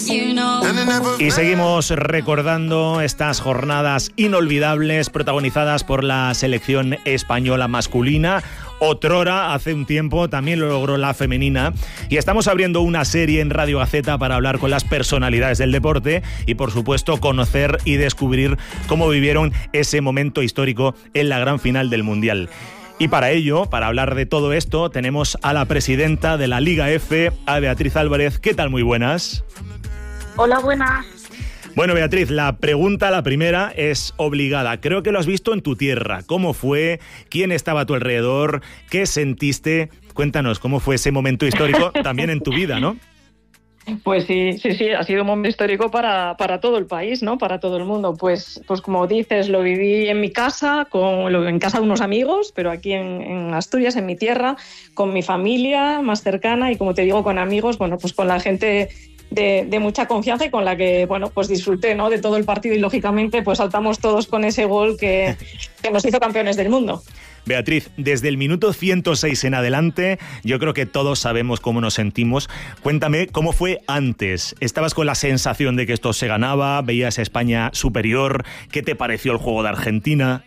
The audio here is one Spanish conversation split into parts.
Y seguimos recordando estas jornadas inolvidables protagonizadas por la selección española masculina. Otrora, hace un tiempo, también lo logró la femenina. Y estamos abriendo una serie en Radio Gaceta para hablar con las personalidades del deporte y, por supuesto, conocer y descubrir cómo vivieron ese momento histórico en la gran final del Mundial. Y para ello, para hablar de todo esto, tenemos a la presidenta de la Liga F, a Beatriz Álvarez. ¿Qué tal? Muy buenas. Hola, buenas. Bueno, Beatriz, la primera, es obligada. Creo que lo has visto en tu tierra. ¿Cómo fue? ¿Quién estaba a tu alrededor? ¿Qué sentiste? Cuéntanos, ¿cómo fue ese momento histórico también en tu vida, no? Pues sí, ha sido un momento histórico para todo el país, ¿no? Para todo el mundo. Pues como dices, lo viví en mi casa, en casa de unos amigos, pero aquí en Asturias, en mi tierra, con mi familia más cercana y, como te digo, con amigos, bueno, pues con la gente de mucha confianza y con la que, bueno, pues disfruté, ¿no? De todo el partido y, lógicamente, pues saltamos todos con ese gol que nos hizo campeones del mundo. Beatriz, desde el minuto 106 en adelante, yo creo que todos sabemos cómo nos sentimos. Cuéntame, ¿cómo fue antes? ¿Estabas con la sensación de que esto se ganaba? ¿Veías a España superior? ¿Qué te pareció el juego de Argentina?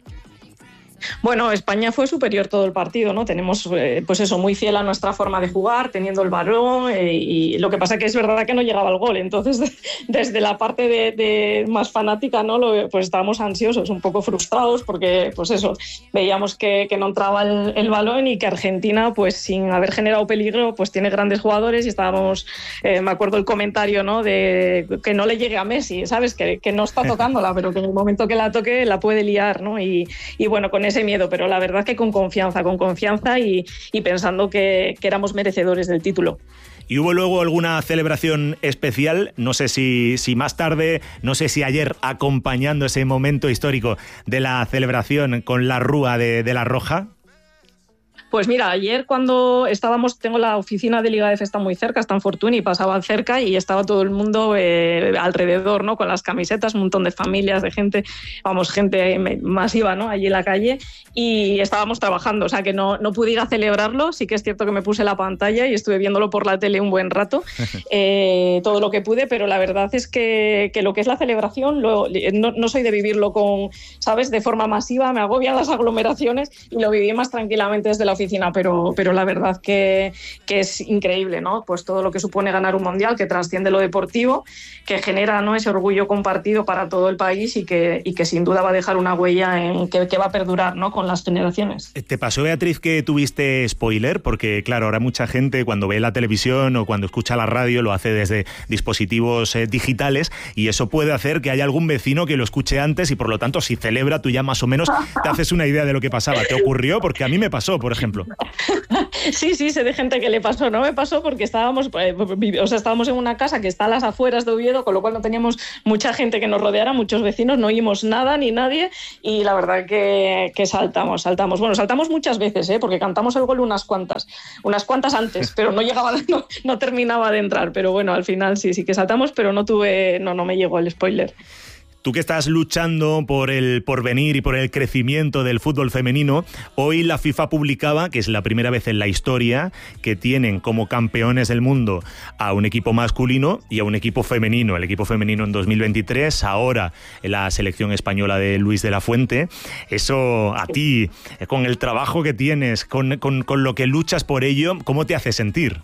Bueno, España fue superior todo el partido, ¿no? Tenemos, pues eso, muy fiel a nuestra forma de jugar, teniendo el balón, y lo que pasa es que es verdad que no llegaba el gol. Entonces, desde la parte de más fanática, ¿no? Pues estábamos ansiosos, un poco frustrados, porque, pues eso, veíamos que no entraba el balón y que Argentina, pues sin haber generado peligro, pues tiene grandes jugadores y estábamos, me acuerdo el comentario, ¿no? De que no le llegue a Messi, ¿sabes? Que no está tocándola, pero que en el momento que la toque la puede liar, ¿no? Y bueno, con ese miedo, pero la verdad que con confianza y pensando que éramos merecedores del título. ¿Y hubo luego alguna celebración especial? No sé si más tarde, no sé si ayer, acompañando ese momento histórico de la celebración con la rúa de la Roja. Pues mira, ayer cuando tengo la oficina de Liga F, está muy cerca, está en Fortuny, y pasaba cerca y estaba todo el mundo alrededor, ¿no? Con las camisetas, un montón de familias, de gente, gente masiva, ¿no? Allí en la calle, y estábamos trabajando, o sea que no pude ir a celebrarlo. Sí que es cierto que me puse la pantalla y estuve viéndolo por la tele un buen rato, todo lo que pude, pero la verdad es que lo que es la celebración, no soy de vivirlo ¿sabes? De forma masiva, me agobian las aglomeraciones y lo viví más tranquilamente desde la oficina, pero la verdad que es increíble, ¿no? Pues todo lo que supone ganar un mundial, que trasciende lo deportivo, que genera, ¿no? Ese orgullo compartido para todo el país y que sin duda va a dejar una huella que va a perdurar, ¿no? Con las generaciones. ¿Te pasó, Beatriz, que tuviste spoiler? Porque claro, ahora mucha gente cuando ve la televisión o cuando escucha la radio lo hace desde dispositivos digitales, y eso puede hacer que haya algún vecino que lo escuche antes y, por lo tanto, si celebra, tú ya más o menos te haces una idea de lo que pasaba. ¿Te ocurrió? Porque a mí me pasó, por ejemplo. Sí, sé de gente que le pasó. No me pasó porque estábamos en una casa que está a las afueras de Oviedo, con lo cual no teníamos mucha gente que nos rodeara, muchos vecinos, no oímos nada ni nadie, y la verdad que saltamos. Bueno, saltamos muchas veces, porque cantamos el gol unas cuantas antes, pero no terminaba de entrar. Pero bueno, al final sí que saltamos, pero no me llegó el spoiler. Tú que estás luchando por el porvenir y por el crecimiento del fútbol femenino, hoy la FIFA publicaba que es la primera vez en la historia que tienen como campeones del mundo a un equipo masculino y a un equipo femenino. El equipo femenino en 2023, ahora en la selección española de Luis de la Fuente. Eso a ti, con el trabajo que tienes, con lo que luchas por ello, ¿cómo te hace sentir?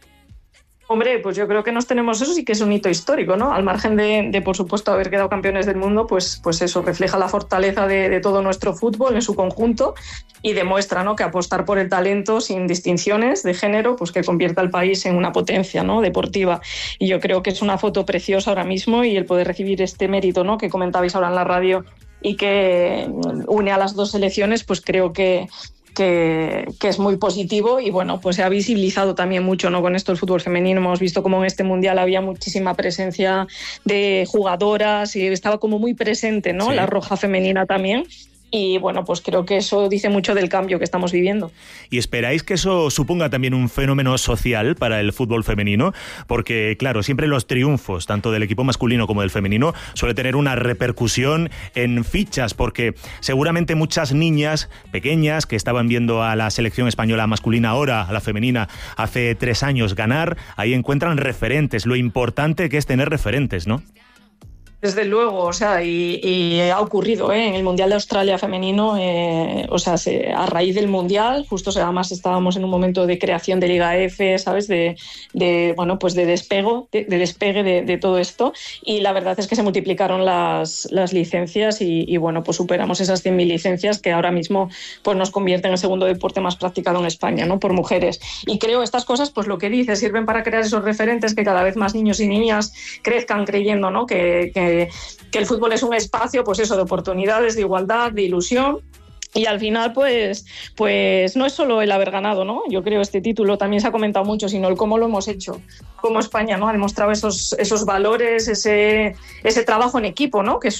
Hombre, pues yo creo que nos tenemos eso, sí que es un hito histórico, ¿no? Al margen de por supuesto, haber quedado campeones del mundo, pues eso refleja la fortaleza de todo nuestro fútbol en su conjunto y demuestra, ¿no? Que apostar por el talento sin distinciones de género, pues que convierta al país en una potencia, ¿no? Deportiva. Y yo creo que es una foto preciosa ahora mismo, y el poder recibir este mérito, ¿no? Que comentabais ahora en la radio y que une a las dos selecciones, pues creo que es muy positivo, y bueno, pues se ha visibilizado también mucho, ¿no? Con esto el fútbol femenino hemos visto como en este mundial había muchísima presencia de jugadoras y estaba como muy presente, ¿no? Sí. La Roja femenina también. y bueno, pues creo que eso dice mucho del cambio que estamos viviendo. ¿Y esperáis que eso suponga también un fenómeno social para el fútbol femenino? Porque, claro, siempre los triunfos, tanto del equipo masculino como del femenino, suele tener una repercusión en fichas, porque seguramente muchas niñas pequeñas que estaban viendo a la selección española masculina, ahora a la femenina, hace 3 años ganar, ahí encuentran referentes, lo importante que es tener referentes, ¿no? Desde luego, o sea, y ha ocurrido en el Mundial de Australia femenino, o sea, a raíz del Mundial, justo además estábamos en un momento de creación de Liga F, ¿sabes? Bueno, pues de despegue de todo esto, y la verdad es que se multiplicaron las licencias y bueno, pues superamos esas 100.000 licencias que ahora mismo pues nos convierten en el segundo deporte más practicado en España, ¿no? Por mujeres. Y creo estas cosas, pues lo que dices, sirven para crear esos referentes, que cada vez más niños y niñas crezcan creyendo, ¿no? Que el fútbol es un espacio, pues eso, de oportunidades, de igualdad, de ilusión. Y al final, pues no es solo el haber ganado, ¿no? Yo creo este título también se ha comentado mucho, sino el cómo lo hemos hecho, cómo España, ¿no? Ha demostrado esos valores, ese trabajo en equipo, ¿no? Que es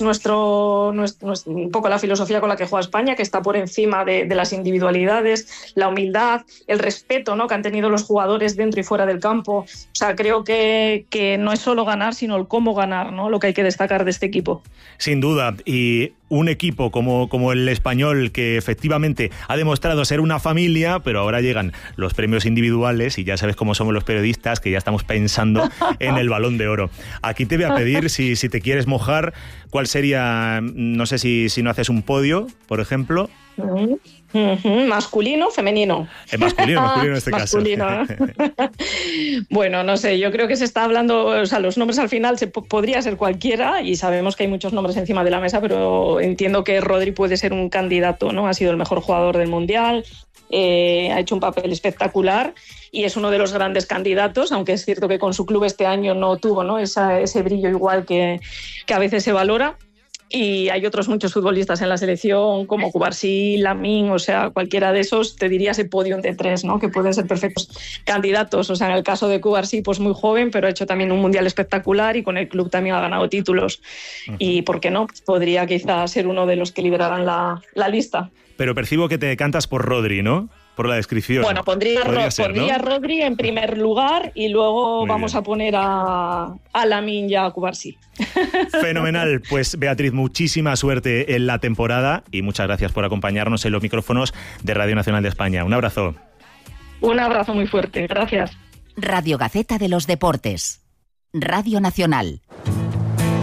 un poco la filosofía con la que juega España, que está por encima de las individualidades, la humildad, el respeto, ¿no? Que han tenido los jugadores dentro y fuera del campo. O sea, creo que no es solo ganar, sino el cómo ganar, ¿no? Lo que hay que destacar de este equipo. Sin duda, y un equipo como el español, que efectivamente ha demostrado ser una familia, pero ahora llegan los premios individuales y ya sabes cómo somos los periodistas, que ya estamos pensando en el Balón de Oro. Aquí te voy a pedir, si te quieres mojar, ¿cuál sería, no sé si no haces un podio, por ejemplo? Masculino, femenino. Masculino en este masculino. Caso. Bueno, no sé, yo creo que se está hablando, o sea, los nombres al final podría ser cualquiera, y sabemos que hay muchos nombres encima de la mesa, pero entiendo que Rodri puede ser un candidato, ¿no? Ha sido el mejor jugador del Mundial, ha hecho un papel espectacular y es uno de los grandes candidatos, aunque es cierto que con su club este año no tuvo, ¿no? ese brillo igual que a veces se valora. Y hay otros muchos futbolistas en la selección, como Cubarsí, Lamine, o sea, cualquiera de esos te diría ese podium de 3, ¿no? Que pueden ser perfectos candidatos. O sea, en el caso de Cubarsí, pues muy joven, pero ha hecho también un mundial espectacular y con el club también ha ganado títulos. Uh-huh. Y, ¿por qué no? Podría quizás ser uno de los que lideraran la lista. Pero percibo que te decantas por Rodri, ¿no? Por la descripción. Bueno, pondría Rodri en primer lugar y luego vamos a poner a Lamine y a Cubarsí. Fenomenal. Pues Beatriz, muchísima suerte en la temporada y muchas gracias por acompañarnos en los micrófonos de Radio Nacional de España. Un abrazo. Un abrazo muy fuerte. Gracias. Radio Gaceta de los Deportes. Radio Nacional.